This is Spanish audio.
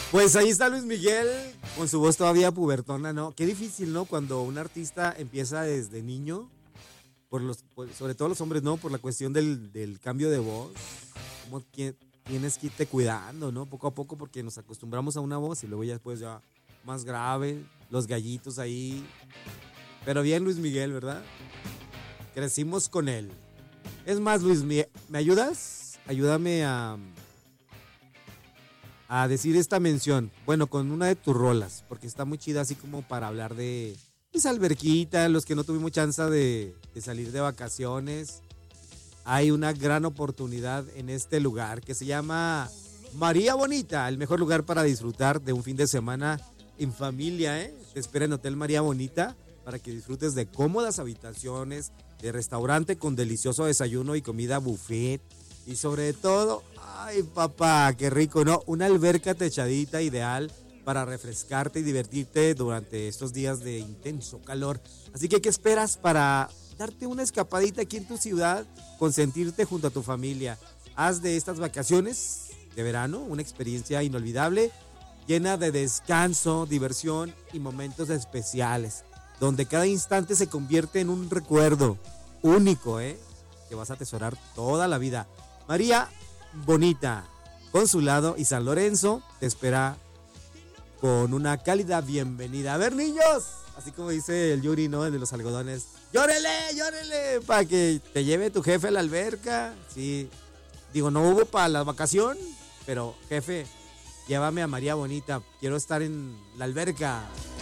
Pues ahí está Luis Miguel con su voz todavía pubertona, ¿no? Qué difícil, ¿no? Cuando un artista empieza desde niño, sobre todo los hombres, ¿no? Por la cuestión del cambio de voz, como que tienes que irte cuidando, ¿no? Poco a poco porque nos acostumbramos a una voz y luego ya después ya más grave, los gallitos ahí. Pero bien Luis Miguel, ¿verdad? Crecimos con él. Es más, Luis Miguel, ¿me ayudas? Ayúdame a decir esta mención. Bueno, con una de tus rolas, porque está muy chida así como para hablar de esa alberquita, los que no tuvimos chance de salir de vacaciones. Hay una gran oportunidad en este lugar que se llama María Bonita, el mejor lugar para disfrutar de un fin de semana en familia, ¿eh? Te espera en Hotel María Bonita para que disfrutes de cómodas habitaciones, de restaurante con delicioso desayuno y comida buffet. Y sobre todo, ay papá, qué rico, ¿no? Una alberca techadita ideal para refrescarte y divertirte durante estos días de intenso calor. Así que, ¿qué esperas para darte una escapadita aquí en tu ciudad, consentirte junto a tu familia? Haz de estas vacaciones de verano una experiencia inolvidable, llena de descanso, diversión y momentos especiales, donde cada instante se convierte en un recuerdo único, ¿eh? Que vas a atesorar toda la vida. María Bonita, Consulado y San Lorenzo te espera con una cálida bienvenida. A ver, niños, así como dice el Yuri, ¿no? El de los algodones. ¡Llórele, llórele! Para que te lleve tu jefe a la alberca. Sí, digo, no hubo para la vacación, pero jefe, llévame a María Bonita. Quiero estar en la alberca.